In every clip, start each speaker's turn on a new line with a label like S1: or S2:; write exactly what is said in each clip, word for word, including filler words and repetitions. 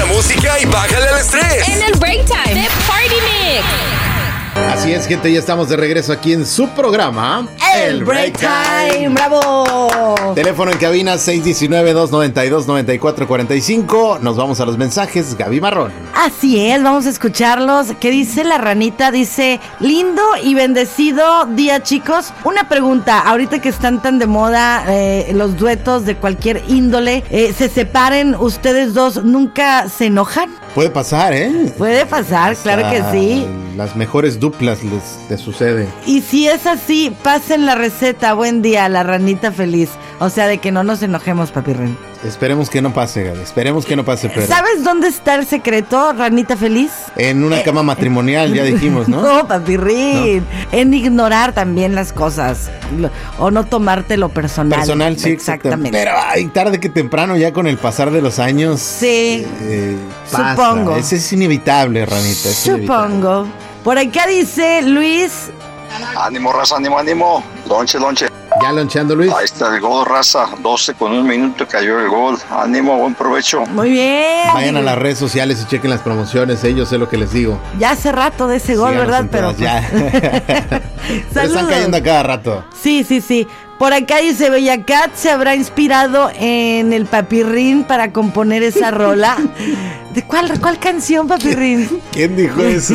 S1: la música y bájale el estrés.
S2: En el Break Time de Party Mix.
S3: Así es, gente, ya estamos de regreso aquí en su programa
S4: El Break Time. ¡Bravo!
S3: Teléfono en cabina seis uno nueve, dos nueve dos, nueve cuatro cuatro cinco. Nos vamos a los mensajes, Gaby Marrón.
S4: Así es, vamos a escucharlos. ¿Qué dice la ranita? Dice, lindo y bendecido día, chicos. Una pregunta, ahorita que están tan de moda eh, los duetos de cualquier índole, eh, ¿se separen ustedes dos? ¿Nunca se enojan?
S3: Puede pasar, ¿eh?
S4: Puede pasar, claro que sí.
S3: Las mejores duplas les, les sucede.
S4: Y si es así, pasen la receta. Buen día, la ranita feliz. O sea, de que no nos enojemos, papirrín.
S3: Esperemos que no pase, Gaby. Esperemos que no pase, pero...
S4: ¿Sabes dónde está el secreto, ranita feliz?
S3: En una cama matrimonial, ya dijimos, ¿no?
S4: No, papirrín. No. En ignorar también las cosas. O no tomártelo personal.
S3: Personal, sí, exactamente. Pero ay, tarde que temprano, ya con el pasar de los años...
S4: Sí,
S3: eh, pasa.
S4: Supongo.
S3: Ese es inevitable, ranita. Es
S4: Supongo.
S3: Inevitable.
S4: Por acá dice Luis...
S5: Ánimo, raza, ánimo, ánimo. Lonche, lonche.
S3: Ya loncheando, Luis.
S5: Ahí está el gol, raza. doce con un minuto cayó el gol. Ánimo, buen provecho.
S4: Muy bien.
S3: Vayan a las redes sociales y chequen las promociones. Ellos sé lo que les digo.
S4: Ya hace rato de ese gol, ¿verdad? Pero
S3: ya. Pero están cayendo a cada rato.
S4: Sí, sí, sí. Por acá dice Bellacat se habrá inspirado en el Papirrín para componer esa rola. ¿De cuál, cuál canción, Papirrín?
S3: ¿Quién dijo eso?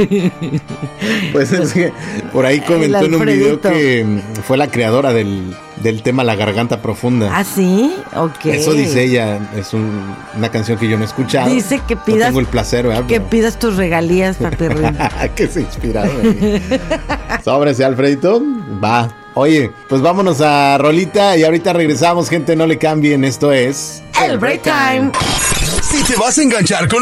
S3: Pues es que por ahí comentó en un video que fue la creadora del, del tema La Garganta Profunda.
S4: ¿Ah, sí? Ok.
S3: Eso dice ella. Es un, una canción que yo no he escuchado.
S4: Dice que pidas...
S3: No tengo el placer, ¿verdad?
S4: Que pidas tus regalías, Papirrín.
S3: Que se inspiraron. Sóbrese, Alfredito. Va. Oye, pues vámonos a rolita y ahorita regresamos, gente, no le cambien, esto es...
S4: El Break Time.
S1: Si te vas a enganchar con